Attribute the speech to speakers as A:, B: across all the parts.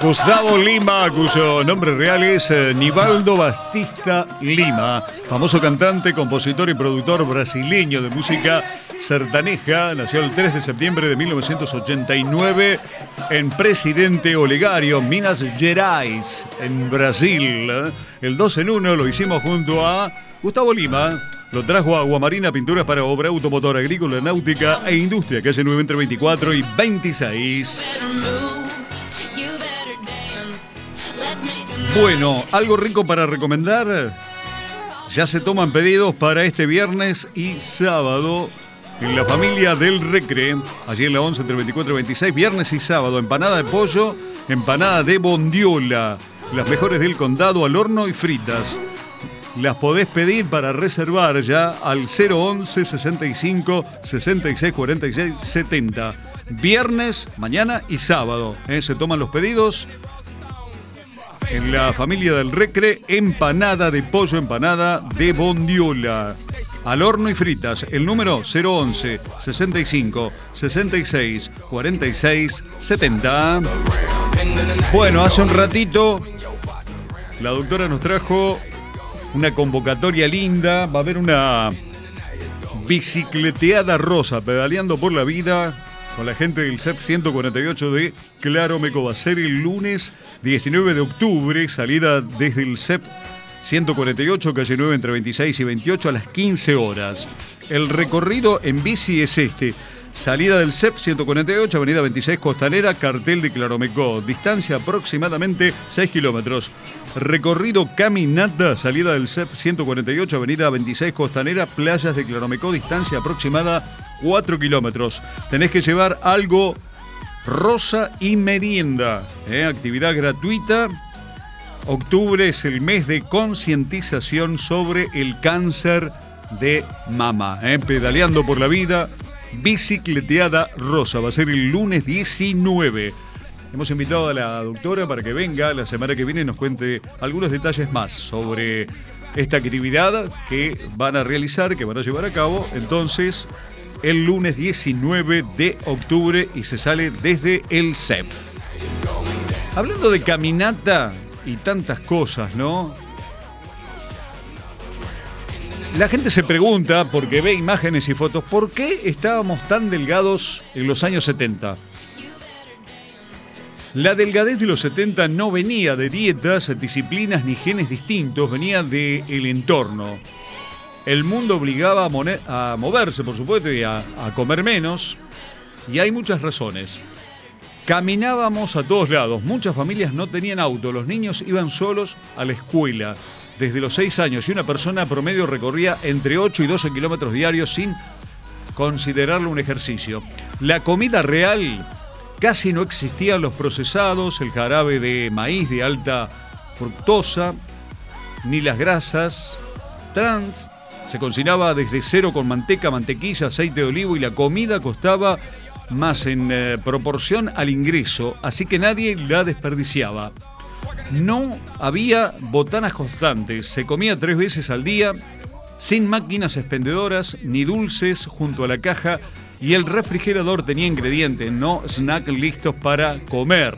A: Gustavo Lima, cuyo nombre real es Nivaldo Batista Lima, famoso cantante, compositor y productor brasileño de música sertaneja, nació el 3 de septiembre de 1989 en Presidente Olegário, Minas Gerais, en Brasil. El 2 en 1 lo hicimos junto a Gustavo Lima. Lo trajo a Aguamarina Pinturas para obra automotor, agrícola, náutica e industria, calle 9 entre 24 y 26. Bueno, algo rico para recomendar. Ya se toman pedidos para este viernes y sábado en la familia del Recre, allí en la 11 entre 24 y 26, viernes y sábado, empanada de pollo, empanada de bondiola, las mejores del condado al horno y fritas. Las podés pedir para reservar ya al 011 65 66 46 70. Viernes, mañana y sábado. Se toman los pedidos en la familia del Recre, empanada de pollo, empanada de bondiola, al horno y fritas. El número 011 65 66 46 70. Bueno, hace un ratito la doctora nos trajo una convocatoria linda. Va a haber una bicicleteada rosa, pedaleando por la vida, con la gente del CEP 148 de Claromeco. Va a ser el lunes 19 de octubre, salida desde el CEP 148, calle 9 entre 26 y 28 a las 15 horas. El recorrido en bici es este: salida del CEP 148, avenida 26 Costanera, cartel de Claromeco, distancia aproximadamente 6 kilómetros. Recorrido caminata, salida del CEP 148, avenida 26 Costanera, playas de Claromeco, distancia aproximada 4 kilómetros. Tenés que llevar algo rosa y merienda, actividad gratuita. Octubre es el mes de concientización sobre el cáncer de mama. Pedaleando por la vida, bicicleteada rosa. Va a ser el lunes 19. Hemos invitado a la doctora para que venga la semana que viene y nos cuente algunos detalles más sobre esta actividad que van a realizar, que van a llevar a cabo. Entonces, el lunes 19 de octubre y se sale desde el CEP. Hablando de caminata y tantas cosas, ¿no? La gente se pregunta, porque ve imágenes y fotos, ¿por qué estábamos tan delgados en los años 70? La delgadez de los 70 no venía de dietas, disciplinas ni genes distintos, venía del entorno. El mundo obligaba a moverse, por supuesto, y a comer menos, y hay muchas razones. Caminábamos a todos lados, muchas familias no tenían auto, los niños iban solos a la escuela desde los 6 años y una persona promedio recorría entre 8 y 12 kilómetros diarios sin considerarlo un ejercicio. La comida real, casi no existían los procesados, el jarabe de maíz de alta fructosa, ni las grasas trans. Se cocinaba desde cero con manteca, mantequilla, aceite de olivo y la comida costaba más en proporción al ingreso, así que nadie la desperdiciaba. No había botanas constantes, se comía 3 veces al día, sin máquinas expendedoras ni dulces junto a la caja, y el refrigerador tenía ingredientes, no snacks listos para comer.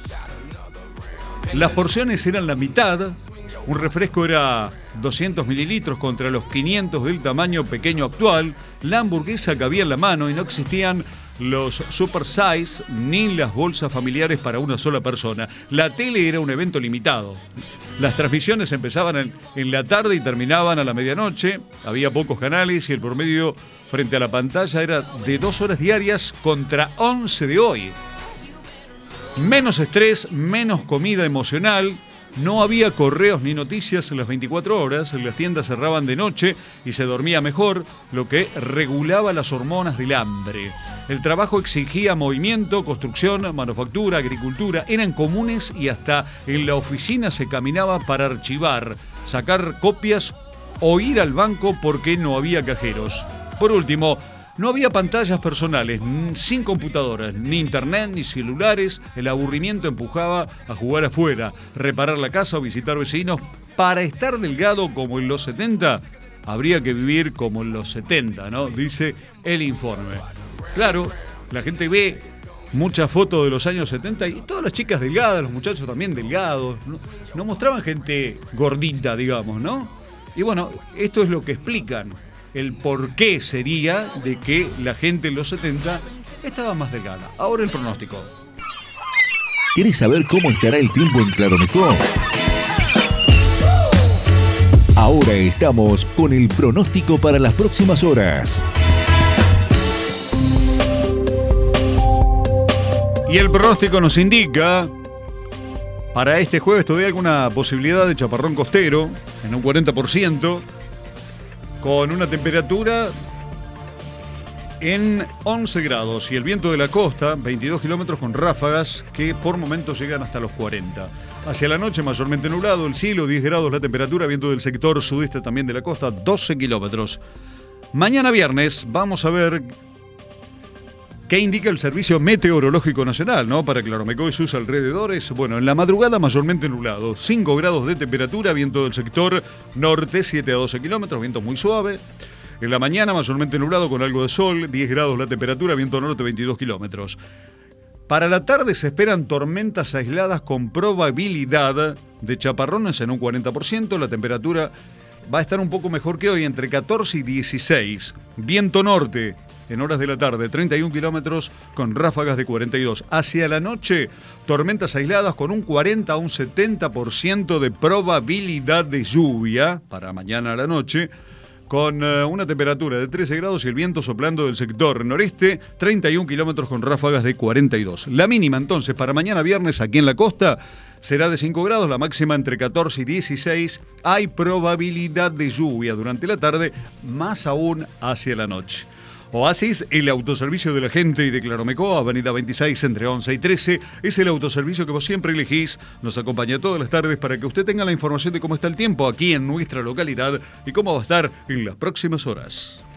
A: Las porciones eran la mitad. Un refresco era 200 mililitros contra los 500 del tamaño pequeño actual. La hamburguesa cabía en la mano y no existían los super size ni las bolsas familiares para una sola persona. La tele era un evento limitado. Las transmisiones empezaban en la tarde y terminaban a la medianoche. Había pocos canales y el promedio frente a la pantalla era de 2 horas diarias contra 11 de hoy. Menos estrés, menos comida emocional. No había correos ni noticias en las 24 horas, las tiendas cerraban de noche y se dormía mejor, lo que regulaba las hormonas del hambre. El trabajo exigía movimiento, construcción, manufactura, agricultura, eran comunes y hasta en la oficina se caminaba para archivar, sacar copias o ir al banco porque no había cajeros. Por último, no había pantallas personales, sin computadoras, ni internet, ni celulares. El aburrimiento empujaba a jugar afuera, reparar la casa o visitar vecinos. Para estar delgado como en los 70, habría que vivir como en los 70, ¿no? Dice el informe. Claro, la gente ve muchas fotos de los años 70 y todas las chicas delgadas, los muchachos también delgados, no mostraban gente gordita, digamos, ¿no? Y bueno, esto es lo que explican, el por qué sería de que la gente en los 70 estaba más delgada. Ahora el pronóstico.
B: ¿Querés saber cómo estará el tiempo en Claromecó? Ahora estamos con el pronóstico para las próximas horas.
A: Y el pronóstico nos indica, para este jueves todavía alguna posibilidad de chaparrón costero, en un 40%, con una temperatura en 11 grados y el viento de la costa, 22 kilómetros con ráfagas que por momentos llegan hasta los 40. Hacia la noche mayormente nublado, el cielo 10 grados la temperatura, viento del sector sudeste también de la costa, 12 kilómetros. Mañana viernes vamos a ver qué indica el Servicio Meteorológico Nacional, ¿no? Para Claromecó y sus alrededores. Bueno, en la madrugada mayormente nublado, 5 grados de temperatura, viento del sector norte, 7 a 12 kilómetros, viento muy suave. En la mañana mayormente nublado con algo de sol, 10 grados la temperatura, viento norte 22 kilómetros. Para la tarde se esperan tormentas aisladas con probabilidad de chaparrones en un 40%. La temperatura va a estar un poco mejor que hoy, entre 14 y 16. Viento norte en horas de la tarde, 31 kilómetros con ráfagas de 42. Hacia la noche, tormentas aisladas con un 40 a un 70% de probabilidad de lluvia para mañana a la noche, con una temperatura de 13 grados y el viento soplando del sector noreste, 31 kilómetros con ráfagas de 42. La mínima entonces para mañana viernes aquí en la costa será de 5 grados, la máxima entre 14 y 16. Hay probabilidad de lluvia durante la tarde, más aún hacia la noche. Oasis, el autoservicio de la gente y de Claromecó, avenida 26 entre 11 y 13, es el autoservicio que vos siempre elegís. Nos acompaña todas las tardes para que usted tenga la información de cómo está el tiempo aquí en nuestra localidad y cómo va a estar en las próximas horas.